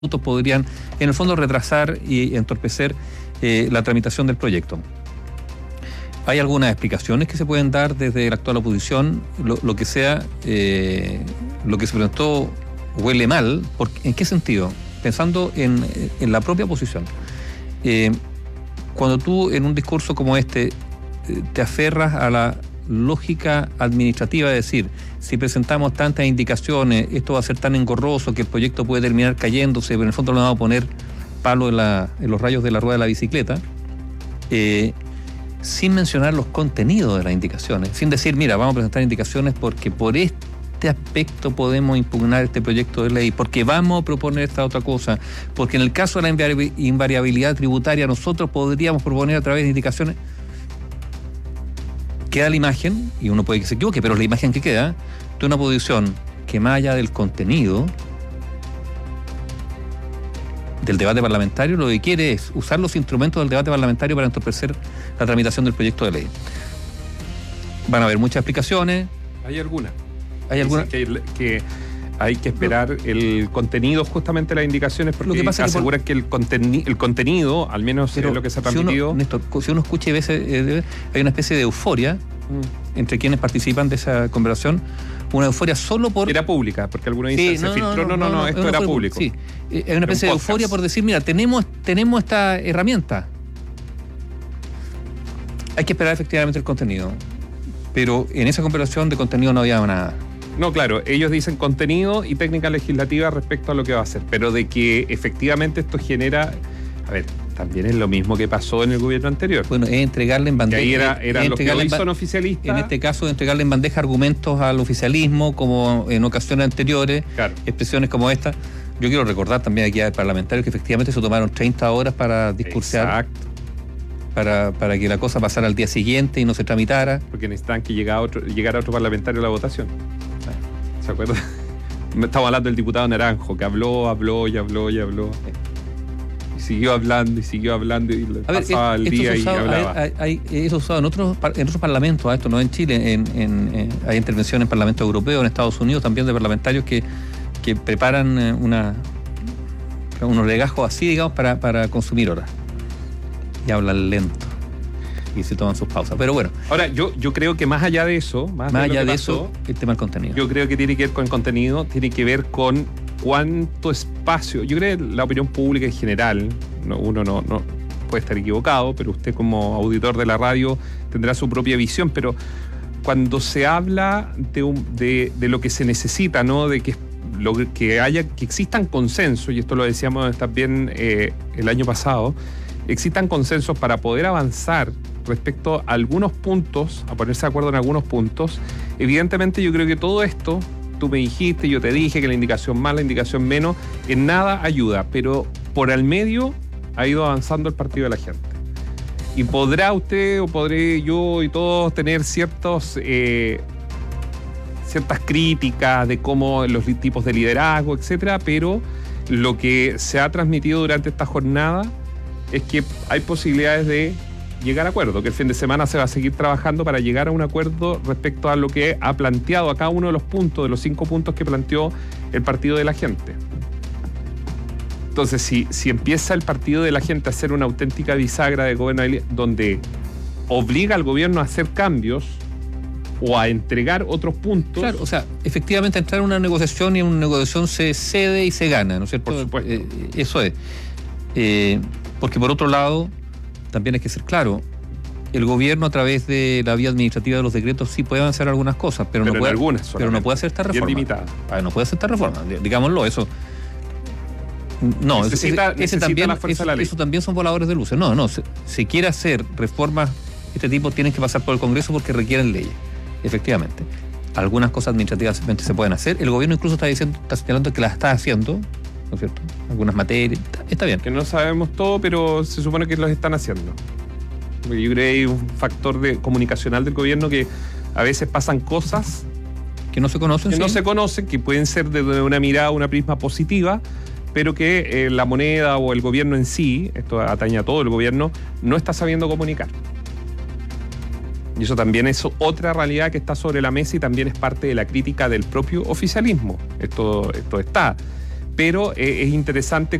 podrían, en el fondo, retrasar y entorpecer la tramitación del proyecto. ¿Hay algunas explicaciones que se pueden dar desde la actual oposición? Lo que sea, lo que se presentó huele mal. ¿En qué sentido? Pensando en la propia oposición. Cuando tú en un discurso como este te aferras a la lógica administrativa de decir, si presentamos tantas indicaciones, esto va a ser tan engorroso que el proyecto puede terminar cayéndose, pero en el fondo le vamos a poner palo en los rayos de la rueda de la bicicleta, sin mencionar los contenidos de las indicaciones, sin decir, mira, vamos a presentar indicaciones porque por este aspecto podemos impugnar este proyecto de ley, porque vamos a proponer esta otra cosa, porque en el caso de la invariabilidad tributaria nosotros podríamos proponer a través de indicaciones. Queda la imagen, y uno puede que se equivoque, pero es la imagen que queda de una posición que, más allá del contenido del debate parlamentario, lo que quiere es usar los instrumentos del debate parlamentario para entorpecer la tramitación del proyecto de ley. Van a haber muchas explicaciones. Hay algunas. Hay algunas que hay que esperar el contenido justamente de las indicaciones, porque lo que pasa aseguran que el contenido, al menos es lo que se ha transmitido. Si uno escucha y ve, hay una especie de euforia entre quienes participan de esa conversación, una euforia solo por... Era pública, porque algunos dicen, se filtró, esto era público. Sí, hay una especie de euforia por decir, mira, tenemos esta herramienta. Hay que esperar efectivamente el contenido, pero en esa conversación de contenido no había nada. No, claro, ellos dicen contenido y técnica legislativa respecto a lo que va a hacer, pero de que efectivamente esto genera... A ver, también es lo mismo que pasó en el gobierno anterior. Bueno, es entregarle en bandeja... Que ahí era los que hoy son oficialistas. En este caso, entregarle en bandeja argumentos al oficialismo, como en ocasiones anteriores, claro. Expresiones como esta. Yo quiero recordar también aquí al parlamentario que efectivamente se tomaron 30 horas para discursar. Exacto. Para que la cosa pasara al día siguiente y no se tramitara. Porque necesitan que llegara otro parlamentario a la votación. ¿Se acuerdan? Estamos hablando del diputado Naranjo, que habló. Y siguió hablando y pasaba el día y hablaba. Eso usado en otros parlamentos, esto no en Chile, hay intervenciones en parlamentos europeos, en Estados Unidos también de parlamentarios que preparan unos legajos así, digamos, para consumir horas. Y hablan lento. Y se toman sus pausas. Pero bueno. Ahora, yo creo que más allá de eso, el tema del contenido. Yo creo que tiene que ver con el contenido, tiene que ver con cuánto espacio. Yo creo que la opinión pública en general, uno no puede estar equivocado, pero usted como auditor de la radio tendrá su propia visión, pero cuando se habla de lo que se necesita, ¿no? De que existan consensos, y esto lo decíamos también el año pasado, existan consensos para poder avanzar respecto a algunos puntos, a ponerse de acuerdo en algunos puntos. Evidentemente yo creo que todo esto, tú me dijiste, yo te dije que la indicación más, la indicación menos, en nada ayuda, pero por al medio ha ido avanzando el partido de la gente. Y podrá usted o podré yo y todos tener ciertas críticas de cómo los tipos de liderazgo, etcétera, pero lo que se ha transmitido durante esta jornada es que hay posibilidades de llegar a acuerdo, que el fin de semana se va a seguir trabajando para llegar a un acuerdo respecto a lo que ha planteado a cada uno de los puntos, de los 5 puntos que planteó el Partido de la Gente. Entonces, si empieza el Partido de la Gente a hacer una auténtica bisagra de gobernabilidad, donde obliga al gobierno a hacer cambios o a entregar otros puntos... Claro, o sea, efectivamente entrar en una negociación y en una negociación se cede y se gana, ¿no es cierto? Por supuesto. Eso es. Porque por otro lado, también hay que ser claro, el gobierno a través de la vía administrativa de los decretos sí puede avanzar algunas cosas, pero no puede hacer esta reforma. Bien limitada. No puede hacer esta reforma, digámoslo, eso. No, necesita la fuerza de la ley. Eso también son voladores de luces. No, si quiere hacer reformas de este tipo, tienen que pasar por el Congreso porque requieren leyes, efectivamente. Algunas cosas administrativamente se pueden hacer. El gobierno incluso está señalando que las está haciendo, ¿no es cierto? Algunas materias, está bien. Que no sabemos todo, pero se supone que los están haciendo. Porque yo creo que hay un factor comunicacional del gobierno que a veces pasan cosas que no se conocen. No se conocen, que pueden ser desde una mirada, una prisma positiva, pero que la moneda o el gobierno en sí, esto atañe a todo el gobierno, no está sabiendo comunicar. Y eso también es otra realidad que está sobre la mesa y también es parte de la crítica del propio oficialismo. Esto está. pero es interesante